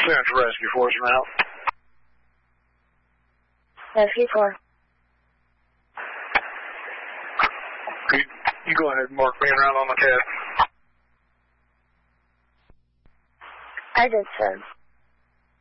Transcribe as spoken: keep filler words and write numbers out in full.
Central Rescue Force route. Rescue four. You, you go ahead and mark me around on the cat. I did, sir.